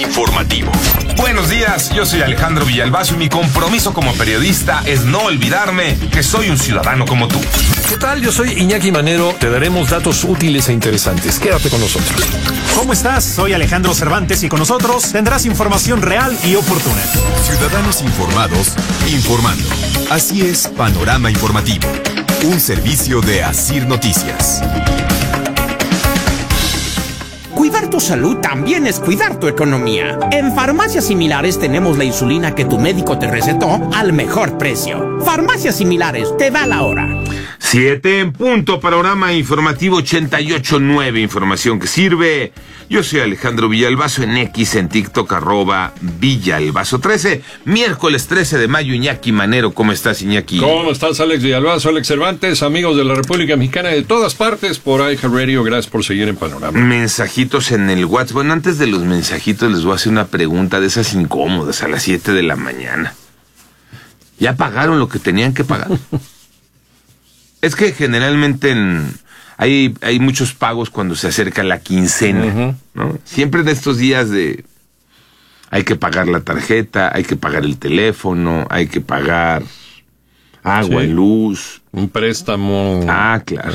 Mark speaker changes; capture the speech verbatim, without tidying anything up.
Speaker 1: Informativo.
Speaker 2: Buenos días, yo soy Alejandro Villalbazo y mi compromiso como periodista es no olvidarme que soy un ciudadano como tú.
Speaker 3: ¿Qué tal? Yo soy Iñaki Manero. Te daremos datos útiles e interesantes. Quédate con nosotros.
Speaker 4: ¿Cómo estás? Soy Alejandro Cervantes y con nosotros tendrás información real y oportuna.
Speaker 1: Ciudadanos informados, informando. Así es Panorama Informativo, un servicio de Asir Noticias.
Speaker 5: Cuidar tu salud también es cuidar tu economía. En Farmacias Similares tenemos la insulina que tu médico te recetó al mejor precio. Farmacias Similares, te da la hora.
Speaker 2: Siete en punto, Panorama Informativo ochenta y ocho punto nueve, información que sirve. Yo soy Alejandro Villalbazo, en X, en TikTok, arroba Villalbazo trece. Miércoles trece de mayo, Iñaki Manero. ¿Cómo estás, Iñaki?
Speaker 3: ¿Cómo estás, Alex Villalbazo, Alex Cervantes, amigos de la República Mexicana de todas partes por iHeartRadio? Gracias por seguir en Panorama.
Speaker 2: Mensajitos en el WhatsApp. Bueno, antes de los mensajitos les voy a hacer una pregunta de esas incómodas a las siete de la mañana. ¿Ya pagaron lo que tenían que pagar? Es que generalmente en, hay, hay muchos pagos cuando se acerca la quincena, uh-huh. ¿no? Siempre en estos días de hay que pagar la tarjeta, hay que pagar el teléfono, hay que pagar agua, sí. luz.
Speaker 3: Un préstamo.
Speaker 2: Ah, claro.